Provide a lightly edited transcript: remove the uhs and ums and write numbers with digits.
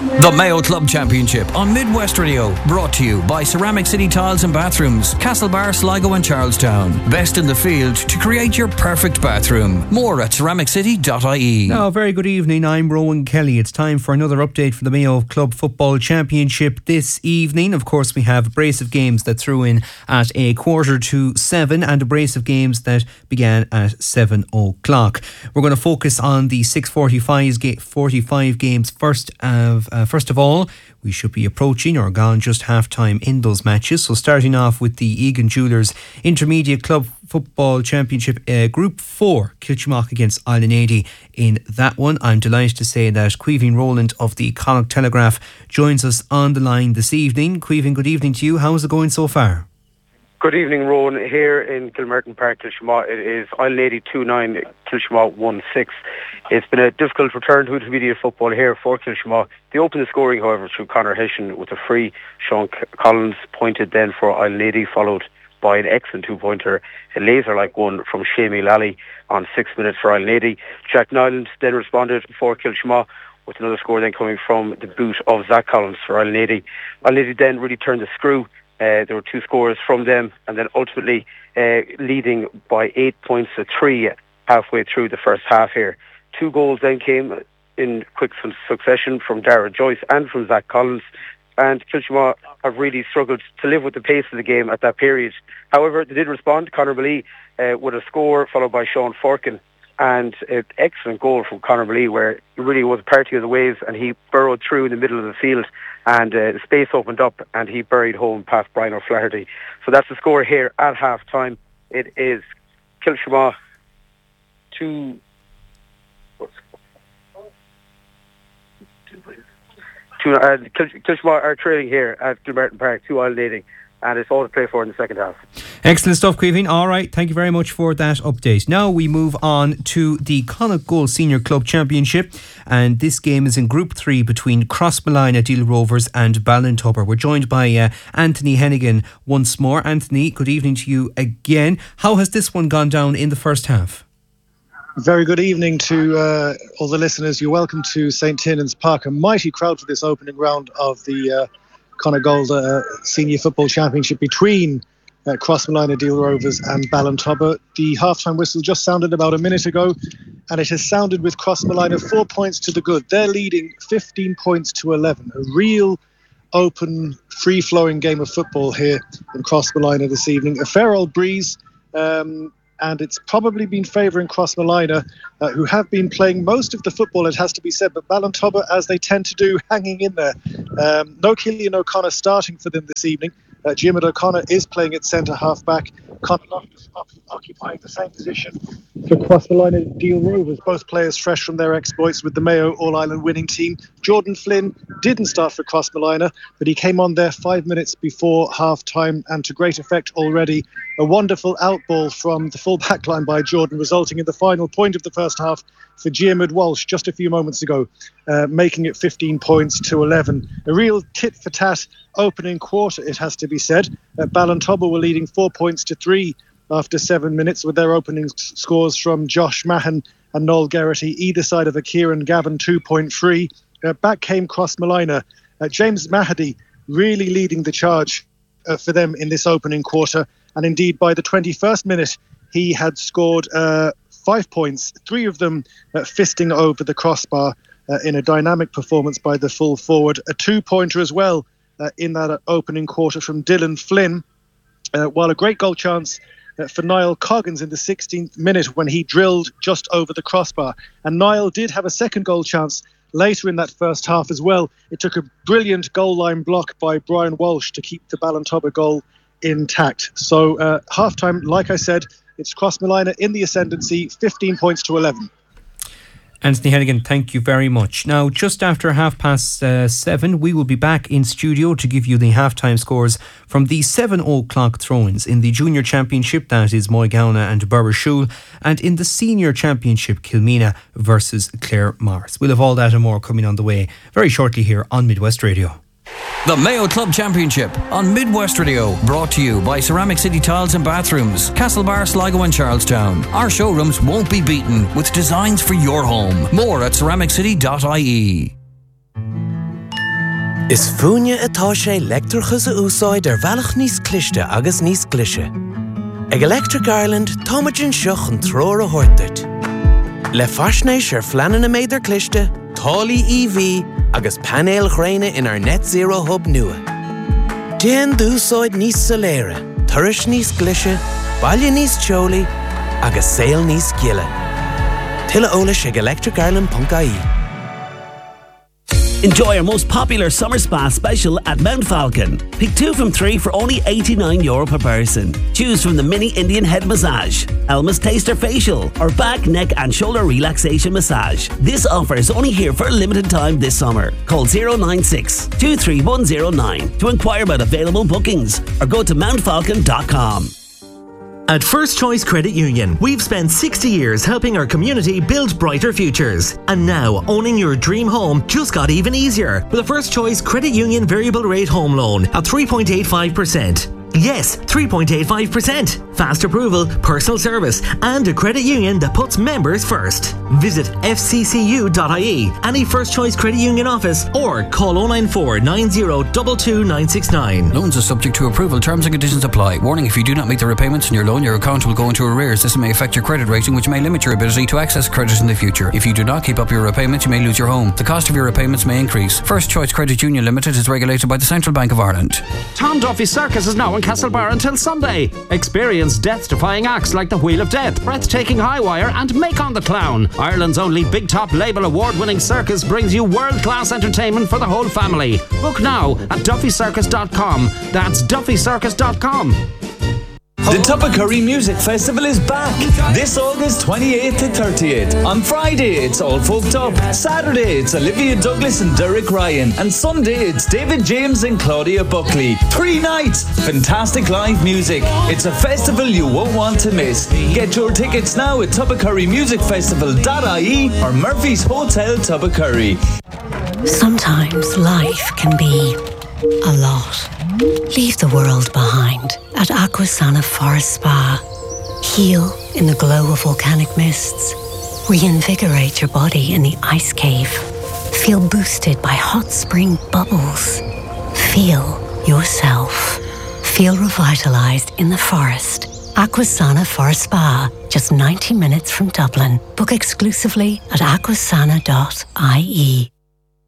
The Mayo Club Championship on Midwest Radio, brought to you by Ceramic City Tiles and Bathrooms, Castlebar, Sligo and Charlestown. Best in the field to create your perfect bathroom. More at ceramiccity.ie. Now, very good evening. I'm Rowan Kelly. It's time for another update for the Mayo Club Football Championship this evening. Of course, we have a brace of games that threw in at 7:15 and a brace of games that began at 7 o'clock. We're going to focus on the 6:45 games first of all. We should be approaching or gone just half time in those matches. So starting off with the Egan Jewellers Intermediate Club Football Championship Group 4, Kilchmock against Island 80 in that one. I'm delighted to say that Caoimhín Rowland of the Connacht Telegraph joins us on the line this evening. Caoimhín, good evening to you. How's it going so far? Good evening, Rowan. Here in Kilmerton Park, Kilchmock, it is Island 80 2-9, Kilchmock 1-6. It's been a difficult return to intermediate football here for Kilchmock. They opened the scoring, however, through Conor Hession with a free. Sean Collins pointed then for Island 80, followed by an excellent two-pointer, a laser-like one from Shamie Lally on 6 minutes for Island 80. Jack Nyland then responded for Kilchmock with another score then coming from the boot of Zach Collins for Island 80. Island 80 then really turned the screw. There were two scores from them, and then ultimately leading by 8 points to 3 halfway through the first half here. 2 goals then came in quick succession from Dara Joyce and from Zach Collins, and Kilchmock have really struggled to live with the pace of the game at that period. However, they did respond. Conor Malee with a score, followed by Sean Forkin, and an excellent goal from Conor Malee, where it really was a party of the waves, and he burrowed through in the middle of the field, and the space opened up, and he buried home past Brian O'Flaherty. So that's the score here at half time. It is Kilchmock 2. Kilchmock are trailing here at Kilmerton Park 2 Island 80, and it's all to play for in the second half. Excellent stuff, Caoimhín. All right, thank you very much for that update. Now we move on to the Connacht Goal Senior Club Championship, and this game is in Group 3 between Crossmolina Deal Rovers and Ballintubber. We're joined by Anthony Hennigan once more. Anthony, good evening to you again. How has this one gone down in the first half? Very good evening to all the listeners. You're welcome to St. Tinan's Park. A mighty crowd for this opening round of the Connacht Gold Senior Football Championship between Crossmolina Deal Rovers and Ballintubber. The half-time whistle just sounded about a minute ago, and it has sounded with Crossmolina 4 points to the good. They're leading 15 points to 11. A real open, free-flowing game of football here in Crossmolina this evening. A fair old breeze, and it's probably been favouring Crossmolina, who have been playing most of the football, it has to be said, but Ballintubber, as they tend to do, hanging in there. No Cillian O'Connor starting for them this evening. Jimmy O'Connor is playing at centre half-back. Conor Loftus occupying the same position for Crossmolina Deal Rovers. Both players fresh from their exploits with the Mayo All-Ireland winning team. Jordan Flynn didn't start for Crossmolina, but he came on there 5 minutes before half-time, and to great effect already. A wonderful outball from the full back line by Jordan, resulting in the final point of the first half for Diarmuid Walsh just a few moments ago, making it 15 points to 11. A real tit-for-tat opening quarter, it has to be said. Ballintubber were leading 4 points to 3 after 7 minutes, with their opening scores from Josh Mahon and Noel Geraghty, either side of a Kieran Gavin 2-point free. Back came Crossmolina. James Mahady really leading the charge for them in this opening quarter, and indeed by the 21st minute he had scored 5 points, 3 of them fisting over the crossbar in a dynamic performance by the full forward. A 2-pointer as well in that opening quarter from Dylan Flynn, while a great goal chance for Niall Coggins in the 16th minute when he drilled just over the crossbar. And Niall did have a second goal chance later in that first half as well. It took a brilliant goal line block by Brian Walsh to keep the Ballintubber goal intact. So half-time, like I said, it's Crossmolina in the ascendancy, 15 points to 11. Anthony Hennigan, thank you very much. Now, just after 7:30, we will be back in studio to give you the halftime scores from the 7 o'clock throw-ins in the Junior Championship, that is Moygauna and Burbershul, and in the Senior Championship, Kilmina versus Clare Morris. We'll have all that and more coming on the way very shortly here on Midwest Radio. The Mayo Club Championship on Midwest Radio, brought to you by Ceramic City Tiles and Bathrooms, Castlebar, Sligo and Charlestown. Our showrooms won't be beaten with designs for your home. More at ceramiccity.ie. Is fúine atá sé leictreachas a úsáid bhealach níos cliste agus níos glise. Ag Electric Ireland, táimeann seach an tróir a thuirteart. Le faisnéis fleanan na méidir cliste, tálaí EV agus panéal ghréine in our net zero hub nua. Déan dúsáid níos soléire, turais níos glise, baile níos teolaí agus saol níos giile. Tuilleadh eolais ag electricireland.ie. Enjoy our most popular summer spa special at Mount Falcon. Pick 2 from 3 for only €89 per person. Choose from the mini Indian head massage, Elmer's Taster facial, or back, neck and shoulder relaxation massage. This offer is only here for a limited time this summer. Call 096 23109 to inquire about available bookings or go to mountfalcon.com. At First Choice Credit Union, we've spent 60 years helping our community build brighter futures. And now, owning your dream home just got even easier with a First Choice Credit Union variable rate home loan at 3.85%. Yes, 3.85%. Fast approval, personal service, and a credit union that puts members first. Visit fccu.ie, any First Choice Credit Union office, or call 094 90 22 969. Loans are subject to approval. Terms and conditions apply. Warning: if you do not meet the repayments on your loan, your account will go into arrears. This may affect your credit rating, which may limit your ability to access credit in the future. If you do not keep up your repayments, you may lose your home. The cost of your repayments may increase. First Choice Credit Union Limited is regulated by the Central Bank of Ireland. Tom Duffy's Circus is now in Castlebar until Sunday. Experience death-defying acts like the Wheel of Death, breathtaking High Wire, and Make on the Clown. Ireland's only Big Top Label award-winning circus brings you world-class entertainment for the whole family. Book now at duffycircus.com. That's duffycircus.com. The Tubbercurry Music Festival is back this August 28th to 30th. On Friday, it's All Folked Up. Saturday, it's Olivia Douglas and Derek Ryan. And Sunday, it's David James and Claudia Buckley. 3 nights, fantastic live music. It's a festival you won't want to miss. Get your tickets now at tubbercurrymusicfestival.ie or Murphy's Hotel Tubbercurry. Sometimes life can be a lot. Leave the world behind at Aquasana Forest Spa. Heal in the glow of volcanic mists. Reinvigorate your body in the ice cave. Feel boosted by hot spring bubbles. Feel yourself. Feel revitalized in the forest. Aquasana Forest Spa, just 90 minutes from Dublin. Book exclusively at aquasana.ie.